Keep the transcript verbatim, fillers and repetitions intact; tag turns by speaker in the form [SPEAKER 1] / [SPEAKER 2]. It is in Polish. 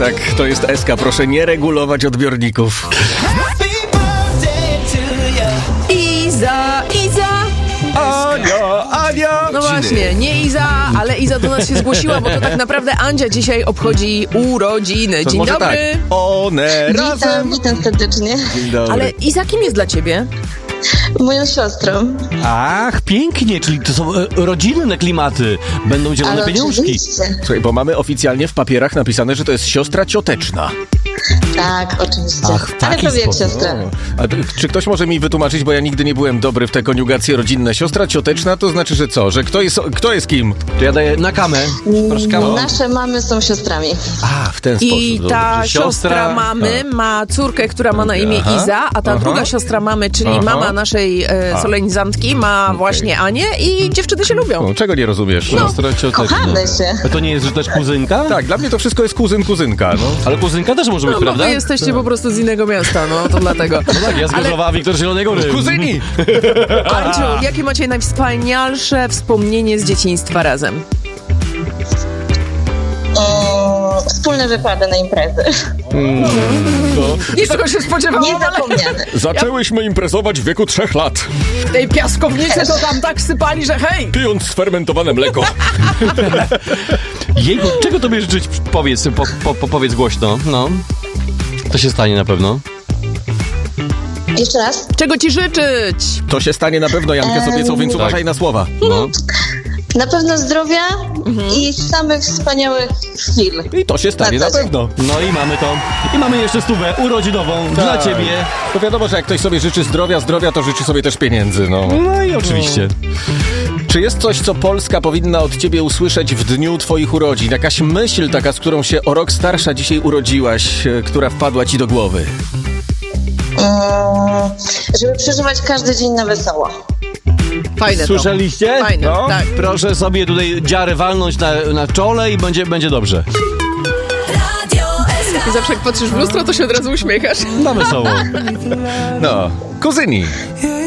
[SPEAKER 1] tak, to jest Eska. Proszę nie regulować odbiorników.
[SPEAKER 2] Iza, Iza!
[SPEAKER 1] Ania, Ania!
[SPEAKER 2] No właśnie, nie Iza, ale Iza do nas się zgłosiła, bo to tak naprawdę Andzia dzisiaj obchodzi urodziny. Dzień
[SPEAKER 1] Może
[SPEAKER 2] dobry.
[SPEAKER 1] tak. One
[SPEAKER 3] Witam,
[SPEAKER 1] razem.
[SPEAKER 3] witam serdecznie.
[SPEAKER 1] Dzień dobry.
[SPEAKER 2] Ale Iza kim jest dla ciebie?
[SPEAKER 3] Moją siostrą.
[SPEAKER 4] Ach, pięknie, czyli to są e, rodzinne klimaty. Będą dzielone
[SPEAKER 3] Ale
[SPEAKER 4] pieniążki.
[SPEAKER 3] oczywiście.
[SPEAKER 1] Słuchaj, bo mamy oficjalnie w papierach napisane, że to jest siostra cioteczna.
[SPEAKER 3] Tak, oczywiście.
[SPEAKER 4] Ach, w
[SPEAKER 3] Ale
[SPEAKER 4] taki
[SPEAKER 3] prawie jak
[SPEAKER 4] sposób.
[SPEAKER 3] siostra.
[SPEAKER 1] A t- czy ktoś może mi wytłumaczyć, bo ja nigdy nie byłem dobry w te koniugacje rodzinne. Siostra cioteczna to znaczy, że co? Że kto jest, kto jest kim?
[SPEAKER 4] To ja daję na kamę. Proszę kamę.
[SPEAKER 3] Nasze mamy są siostrami.
[SPEAKER 1] A, w ten sposób.
[SPEAKER 2] I
[SPEAKER 1] dobrze.
[SPEAKER 2] ta
[SPEAKER 4] że
[SPEAKER 2] siostra,
[SPEAKER 4] siostra
[SPEAKER 2] mamy ma córkę, która ma na imię
[SPEAKER 1] Aha.
[SPEAKER 2] Iza, a ta
[SPEAKER 1] Aha.
[SPEAKER 2] druga siostra mamy, czyli
[SPEAKER 1] Aha.
[SPEAKER 2] mama naszej e, solenizantki, ma właśnie Anię i dziewczyny się lubią.
[SPEAKER 1] No, czego nie rozumiesz?
[SPEAKER 4] Siostra cioteczna.
[SPEAKER 3] Kochamy się.
[SPEAKER 4] A to nie jest, że też kuzynka?
[SPEAKER 1] Tak, dla mnie to wszystko jest kuzyn, kuzynka. No.
[SPEAKER 4] Ale kuzynka też może być,
[SPEAKER 2] No bo
[SPEAKER 4] prawda?
[SPEAKER 2] wy jesteście po prostu z innego miasta, no to dlatego.
[SPEAKER 4] No tak, ja z
[SPEAKER 2] Ale-
[SPEAKER 4] Gorzowa, a Wiktor z Zielonej Góry.
[SPEAKER 1] Kuzyni!
[SPEAKER 2] Anciu, jakie macie najwspanialsze wspomnienie z dzieciństwa razem?
[SPEAKER 3] Mm, wspólne wypady na imprezy.
[SPEAKER 2] Niczego się spodziewałam, ale
[SPEAKER 3] Niezapomniane.
[SPEAKER 1] Zaczęłyśmy imprezować w wieku trzech lat,
[SPEAKER 2] w tej piaskownicy to tam tak sypali, że hej!
[SPEAKER 1] pijąc sfermentowane mleko.
[SPEAKER 4] Jejku, czego tobie życzyć? Powiedz, po, po, po, powiedz głośno. No. To się stanie na pewno.
[SPEAKER 3] Jeszcze raz.
[SPEAKER 2] Czego ci życzyć?
[SPEAKER 1] To się stanie na pewno, Jankę Sobiecą, więc
[SPEAKER 4] tak.
[SPEAKER 1] uważaj na słowa.
[SPEAKER 4] No.
[SPEAKER 3] Na pewno zdrowia i samych wspaniałych chwil.
[SPEAKER 1] I to się stanie na
[SPEAKER 3] Na co dzień.
[SPEAKER 1] pewno.
[SPEAKER 4] No i mamy to. I mamy jeszcze stówę urodzinową dla
[SPEAKER 1] Tak.
[SPEAKER 4] ciebie.
[SPEAKER 1] To wiadomo, że jak ktoś sobie życzy zdrowia, zdrowia, to życzy sobie też pieniędzy, no.
[SPEAKER 4] No i oczywiście.
[SPEAKER 1] Czy jest coś, co Polska powinna od ciebie usłyszeć w dniu twoich urodzin? Jakaś myśl taka, z którą się o rok starsza dzisiaj urodziłaś, e, która wpadła ci do głowy?
[SPEAKER 3] Mm, żeby przeżywać każdy dzień na wesoło.
[SPEAKER 2] Fajne to.
[SPEAKER 4] Słyszeliście?
[SPEAKER 2] Fajne,
[SPEAKER 4] no.
[SPEAKER 2] tak.
[SPEAKER 4] Proszę sobie tutaj dziarę walnąć na, na czole i będzie, będzie dobrze.
[SPEAKER 2] I zawsze jak patrzysz w lustro, to się od razu uśmiechasz.
[SPEAKER 4] Na wesoło.
[SPEAKER 1] No, kuzyni.
[SPEAKER 5] Yeah,